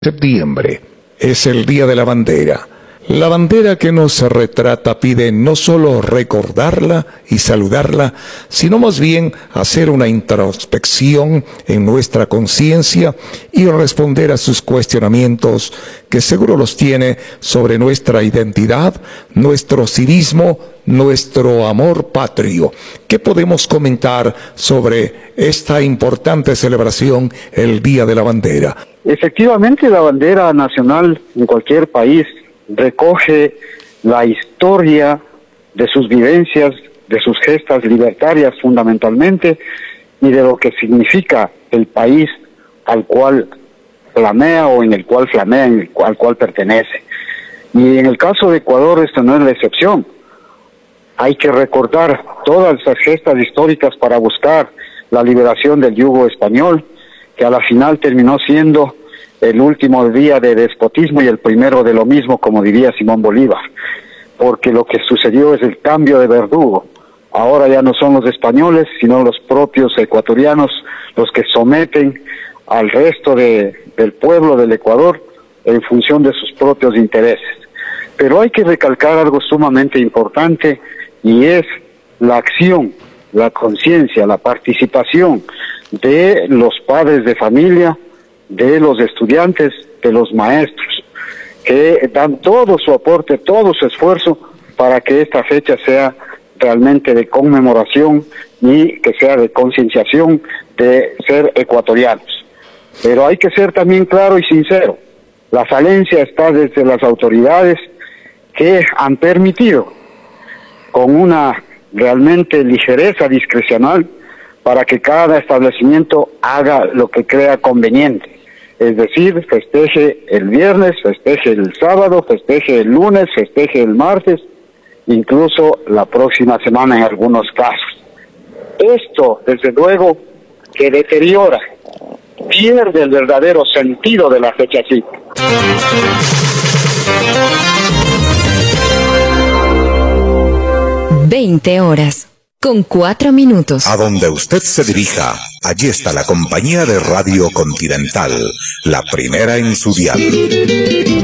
Septiembre es el Día de la Bandera. La bandera que nos retrata pide no solo recordarla y saludarla, sino más bien hacer una introspección en nuestra conciencia y responder a sus cuestionamientos, que seguro los tiene, sobre nuestra identidad, nuestro civismo, nuestro amor patrio. ¿Qué podemos comentar sobre esta importante celebración, el Día de la Bandera? Efectivamente, la bandera nacional en cualquier país recoge la historia de sus vivencias, de sus gestas libertarias fundamentalmente, y de lo que significa el país al cual flamea o en el cual flamea, al cual pertenece. Y en el caso de Ecuador esto no es la excepción. Hay que recordar todas esas gestas históricas para buscar la liberación del yugo español, que a la final terminó siendo el último día de despotismo y el primero de lo mismo, como diría Simón Bolívar, porque lo que sucedió es el cambio de verdugo. Ahora ya no son los españoles, sino los propios ecuatorianos los que someten al resto del pueblo del Ecuador en función de sus propios intereses. Pero hay que recalcar algo sumamente importante, y es la acción, la conciencia, la participación de los padres de familia, de los estudiantes, de los maestros, que dan todo su aporte, todo su esfuerzo para que esta fecha sea realmente de conmemoración y que sea de concienciación de ser ecuatorianos. Pero hay que ser también claro y sincero. La falencia está desde las autoridades, que han permitido con una realmente ligereza discrecional para que cada establecimiento haga lo que crea conveniente. Es decir, festeje el viernes, festeje el sábado, festeje el lunes, festeje el martes, incluso la próxima semana en algunos casos. Esto, desde luego, que deteriora, pierde el verdadero sentido de la fecha cívica. 20 horas, con 4 minutos. A donde usted se dirija, allí está la compañía de Radio Continental, la primera en su dial.